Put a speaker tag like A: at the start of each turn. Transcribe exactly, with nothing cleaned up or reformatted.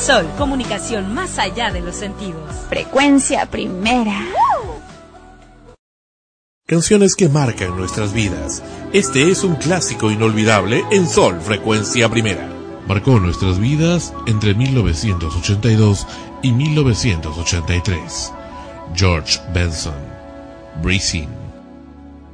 A: Sol, comunicación más allá de los sentidos.
B: Frecuencia Primera.
C: Canciones que marcan nuestras vidas. Este es un clásico inolvidable en Sol, Frecuencia Primera. Marcó nuestras vidas entre mil novecientos ochenta y dos y mil novecientos ochenta y tres. George Benson, Breathing.